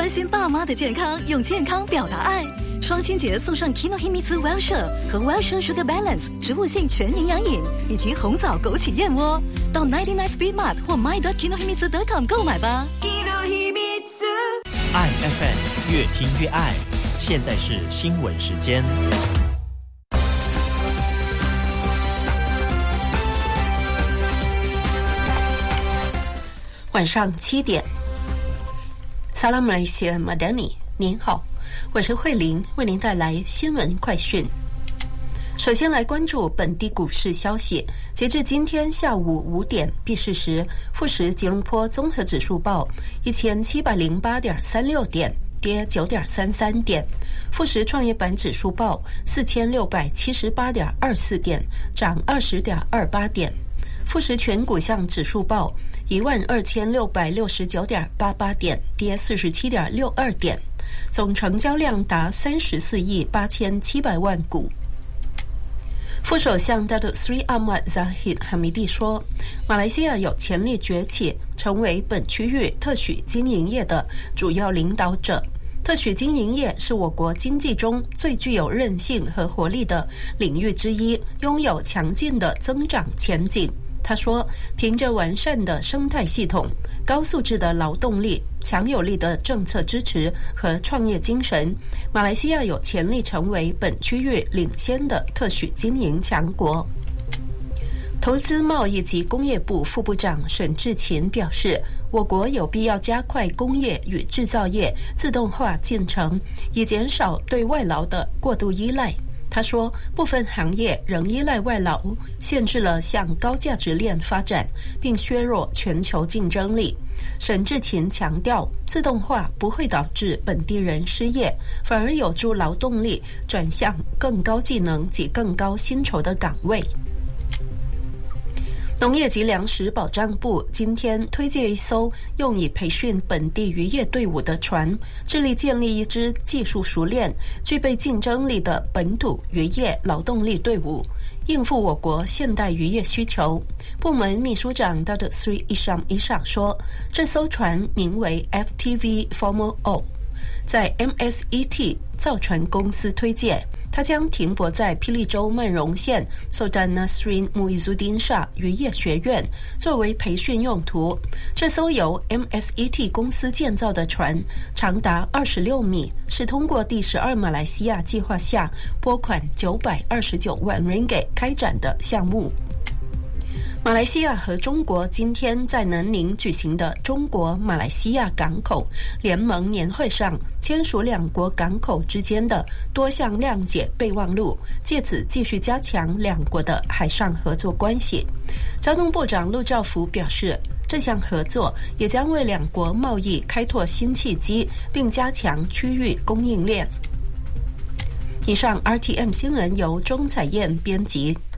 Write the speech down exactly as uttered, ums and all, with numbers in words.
关心爸妈的健康，用健康表达爱。双亲节送上 Kinohimitsu Wellshire 和 Wellshire Sugar Balance 植物性全营养饮，以及红枣枸杞燕窝。到 九十九 Speed Mart 或 my dot kinohimitsu dot com 购买吧。 爱 F M 越听越爱。现在是新闻时间。 晚上七点，萨拉姆莱西亚马达尼，您好，我是慧玲，为您带来新闻快讯。首先来关注本地股市消息。截至今天下午五点闭市时，富时吉隆坡综合指数报一千七百零八点三六点，跌九点三三点；富时创业板指数报四千六百七十八点二四点，涨二十点二八点；富时全股项指数报一万二千六百六十九点八八点，跌四十七点六二点，总成交量达三十四亿八千七百万股。副首相 Datuk Seri Ahmad Zahid Hamidi 说，马来西亚有潜力崛起，成为本区域特许经营业的主要领导者。特许经营业是我国经济中最具有韧性和活力的领域之一，拥有强劲的增长前景。他说，凭着完善的生态系统、高素质的劳动力、强有力的政策支持和创业精神，马来西亚有潜力成为本区域领先的特许经营强国。投资贸易及工业部副部长沈志勤表示，我国有必要加快工业与制造业自动化进程，以减少对外劳的过度依赖。他说，部分行业仍依赖外劳，限制了向高价值链发展，并削弱全球竞争力。沈志勤强调，自动化不会导致本地人失业，反而有助劳动力转向更高技能及更高薪酬的岗位。农业及粮食保障部今天推介一艘用以培训本地渔业队伍的船，致力建立一支技术熟练、具备竞争力的本土渔业劳动力队伍，应付我国现代渔业需求。部门秘书长 Datuk Seri Isham Ishak 说，这艘船名为 F T V Formal O， 在 M S E T 造船公司推介。它将停泊在霹雳州曼荣县 Sultan Nasrin Muizuddin Shah 渔业学院，作为培训用途。这艘由 M S E T 公司建造的船长达二十六米，是通过第十二马来西亚计划下拨款九百二十九万 ringgit 开展的项目。马来西亚和中国今天在南宁举行的中国马来西亚港口联盟年会上，签署两国港口之间的多项谅解备忘录，借此继续加强两国的海上合作关系。交通部长陆兆福表示，这项合作也将为两国贸易开拓新契机，并加强区域供应链。以上 R T M 新闻由钟彩燕编辑。